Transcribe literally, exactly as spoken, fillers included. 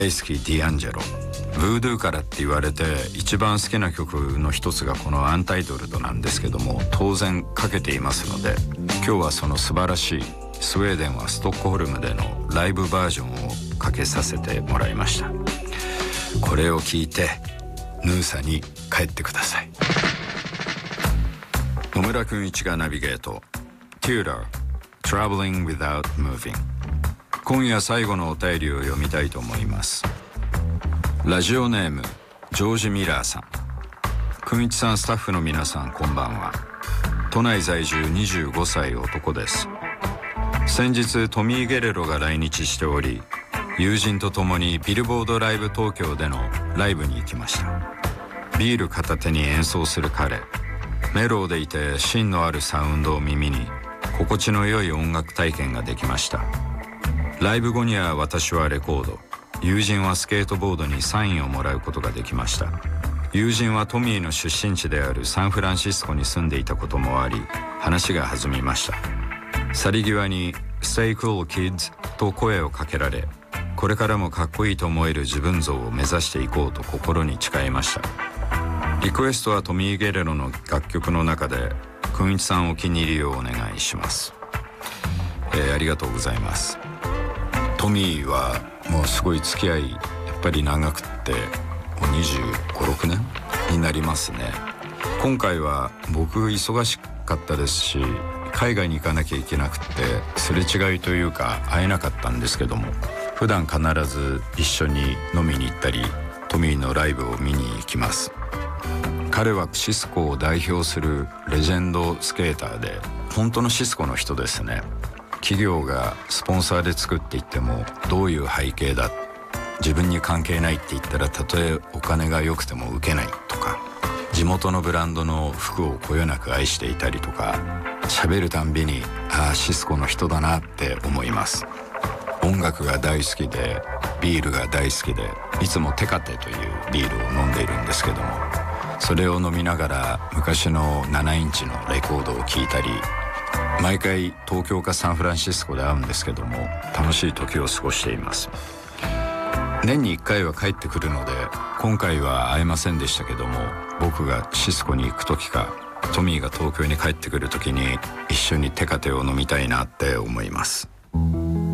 大好きディアンジェロ。ブードゥーからって言われて一番好きな曲の一つがこのアンタイトルドなんですけども、当然かけていますので、今日はその素晴らしいスウェーデンはストックホルムでのライブバージョンをかけさせてもらいました。これを聞いてヌーサに帰ってください。野村君一がナビゲート Tudor Traveling Without Moving。 今夜最後のお便りを読みたいと思います。ラジオネームジョージ・ミラーさん。君一さん、スタッフの皆さん、こんばんは。都内在住にじゅうごさい男です。先日トミー・ゲレロが来日しており、友人と共にビルボードライブ東京でのライブに行きました。ビール片手に演奏する彼、メロウでいて芯のあるサウンドを耳に心地の良い音楽体験ができました。ライブ後には私はレコード、友人はスケートボードにサインをもらうことができました。友人はトミーの出身地であるサンフランシスコに住んでいたこともあり、話が弾みました。去り際に Stay cool kids と声をかけられ、これからもかっこいいと思える自分像を目指していこうと心に誓いました。リクエストはトミー・ゲレロの楽曲の中で君一さんお気に入りをお願いします。えー、ありがとうございます。トミーはもうすごい付き合いやっぱり長くってもうにじゅうご、ろくねんになりますね。今回は僕忙しかったですし、海外に行かなきゃいけなくてすれ違いというか会えなかったんですけども、普段必ず一緒に飲みに行ったりトミーのライブを見に行きます。彼はシスコを代表するレジェンドスケーターで、本当のシスコの人ですね。企業がスポンサーで作っていってもどういう背景だ、自分に関係ないって言ったらたとえお金が良くても受けないとか、地元のブランドの服をこよなく愛していたりとか、喋るたんびにああシスコの人だなって思います。音楽が大好きでビールが大好きで、いつもテカテというビールを飲んでいるんですけども、それを飲みながら昔のななインチのレコードを聴いたり、毎回東京かサンフランシスコで会うんですけども、楽しい時を過ごしています。年にいっかいは帰ってくるので今回は会えませんでしたけども、僕がシスコに行く時かトミーが東京に帰ってくる時に一緒にテカテを飲みたいなって思います。